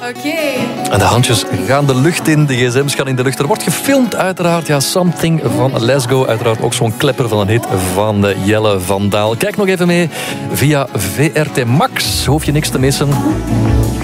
Oké. En de handjes gaan de lucht in, de gsm's gaan in de lucht. Er wordt gefilmd uiteraard. Ja, Something van Let's Go. Uiteraard ook zo'n klepper van een hit van Jelle van Daal. Kijk nog even mee via VRT Max. Hoef je niks te missen.